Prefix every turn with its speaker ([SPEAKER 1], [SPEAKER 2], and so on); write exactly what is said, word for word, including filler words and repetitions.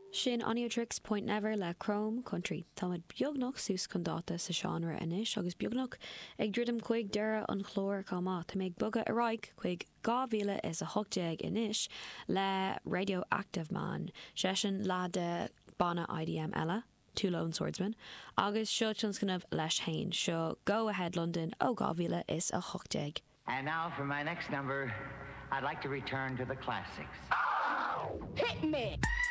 [SPEAKER 1] Sin Audiotricks Point Never le Chrome Country. Táid beagnach sús chun dáta sa seanra inis agus beagnach ag ddridim chuig deire an chlór cáma tá méid buga araig chuig gáhíle is a hochtdeag inis le Radioactive Man, sesin lá de banna I D M eile, Two Lone Swordsmen, agus seo tionscannamh leis hain, seo Go Ahead London ó gáhíle is a hochtdeag.
[SPEAKER 2] And now for my next number, I'd like to return to the classics.
[SPEAKER 3] Hit me!